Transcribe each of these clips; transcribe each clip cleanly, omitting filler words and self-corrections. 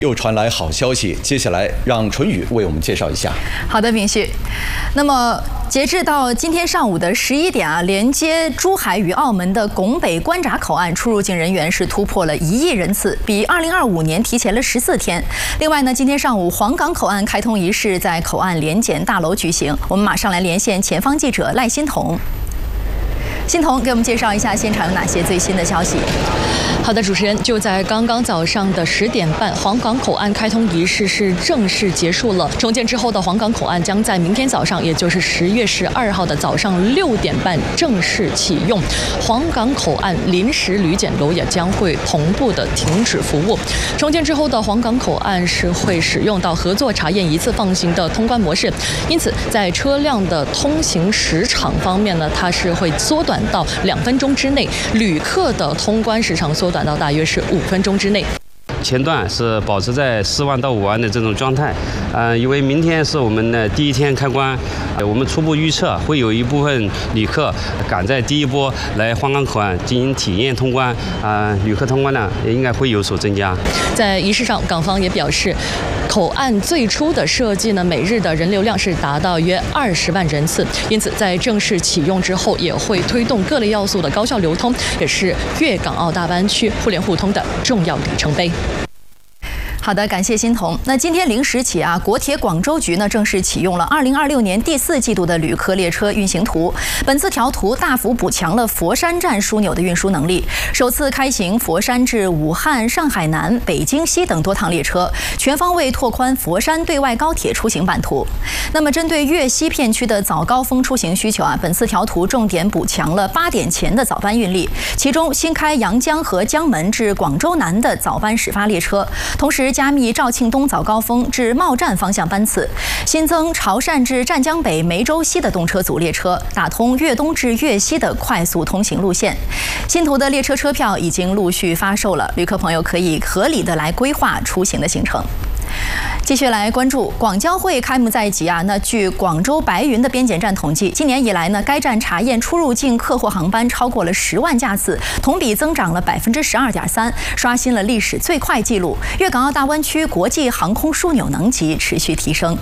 又传来好消息，接下来让淳宇为我们介绍一下。 好的，秉旭。那么，截至到今天上午的11点连接珠海与澳门的拱北关闸口岸出入境人员是突破了1亿人次，比2025年提前了14天。另外呢，今天上午黄岗口岸开通仪式在口岸联检大楼举行。我们马上来连线前方记者赖欣彤。欣彤，给我们介绍一下现场有哪些最新的消息。 好的，主持人，就在刚刚早上的10点半，黄岗口岸开通仪式是正式结束了。重建之后的黄岗口岸将在明天早上，也就是10月12号的早上6点半正式启用。黄岗口岸临时旅检楼也将会同步的停止服务。重建之后的黄岗口岸是会使用到合作查验一次放行的通关模式，因此在车辆的通行时长方面呢，它是会缩短到2分钟之内，旅客的通关时长缩短到大约是5分钟之内。 前段是保持在4万到5万的这种状态，因为明天是我们的第一天开关，我们初步预测会有一部分旅客赶在第一波来黄岗口岸进行体验通关，旅客通关量也应该会有所增加。 在仪式上，港方也表示，口岸最初的设计呢，每日的人流量是达到约20万人次，因此在正式启用之后，也会推动各类要素的高效流通，也是粤港澳大湾区互联互通的重要里程碑。 好的，感谢欣彤。那今天0时起国铁广州局呢正式启用了2026年第4季度的旅客列车运行图。本次调图大幅补强了佛山站枢纽的运输能力，首次开行佛山至武汉、上海南、北京西等多趟列车，全方位拓宽佛山对外高铁出行版图。那么，针对粤西片区的早高峰出行需求本次调图重点补强了8点前的早班运力，其中新开阳江和江门至广州南的早班始发列车，同时加密肇庆东早高峰至茂站方向班次，新增潮汕至湛江北、梅州西的动车组列车，打通粤东至粤西的快速通行路线。新图的列车车票已经陆续发售了，旅客朋友可以合理的来规划出行的行程。继续来关注广交会开幕在即那据广州白云的边检站统计，今年以来呢，该站查验出入境客货航班超过了10万架次，同比增长了12.3%，刷新了历史最快纪录。粤港澳大湾区国际航空枢纽能级持续提升。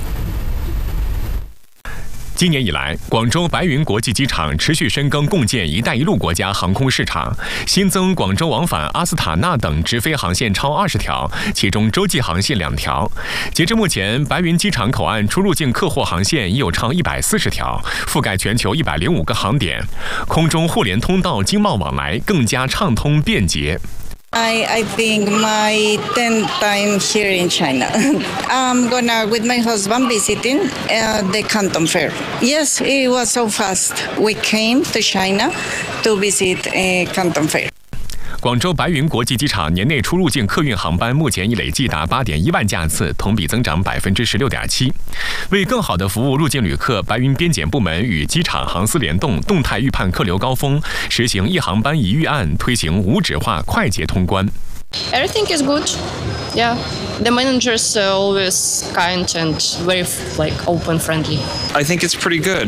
今年以来，广州白云国际机场持续深耕共建“一带一路”国家航空市场，新增广州往返阿斯塔纳等直飞航线超20条，其中洲际航线2条。截至目前，白云机场口岸出入境客货航线已有超140条，覆盖全球105个航点，空中互联通道经贸往来更加畅通便捷。 I think my 10th time here in China. I'm gonna with my husband visiting the Canton Fair. Yes, it was so fast. We came to China to visit Canton Fair. 广州白云国际机场年内出入境客运航班目前已累计达8.1万架次，同比增长16.7%。为更好地服务入境旅客，白云边检部门与机场航司联动，动态预判客流高峰，实行1航班1预案，推行无纸化快捷通关。 Everything is good. Yeah, the managers are always kind and very open, friendly. I think it's pretty good.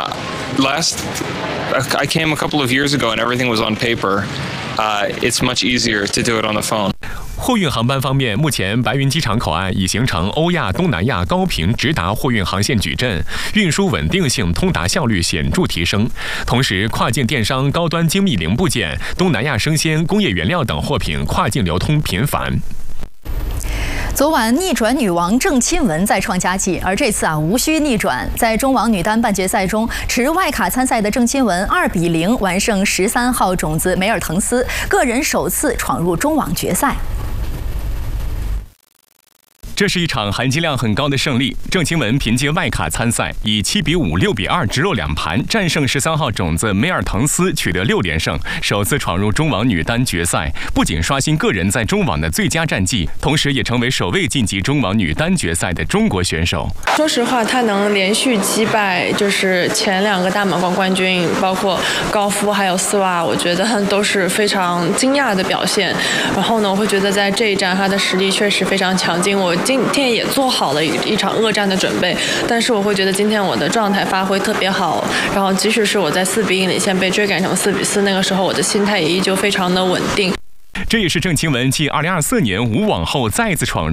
I came a couple of years ago and everything was on paper. It's much easier to do it on the phone. 货运航班方面，目前白云机场口岸已形成欧亚、东南亚高频直达货运航线矩阵，运输稳定性、通达效率显著提升。同时，跨境电商、高端精密零部件、东南亚生鲜、工业原料等货品跨境流通频繁。 昨晚逆转女王郑钦文再创佳绩，而这次无需逆转，在中网女单半决赛中，持外卡参赛的郑钦文2比0完胜13号种子梅尔滕斯，个人首次闯入中网决赛。 这是一场含金量很高的胜利。郑钦文凭借外卡参赛，以7比5、6比2直落2盘战胜13号种子梅尔滕斯，取得6连胜，首次闯入中网女单决赛。不仅刷新个人在中网的最佳战绩，同时也成为首位晋级中网女单决赛的中国选手。 说实话，她能连续击败就是前2个大满贯冠军，包括高夫还有丝袜，我觉得都是非常惊讶的表现。然后呢，我会觉得在这一站她的实力确实非常强劲。我今天也做好了一场恶战的准备，但是我会觉得今天我的状态发挥特别好，然后即使是我在4比1领先被追赶成4比4，那个时候我的心态也依旧非常的稳定。 这也是郑钦文继2024年无网后再次闯入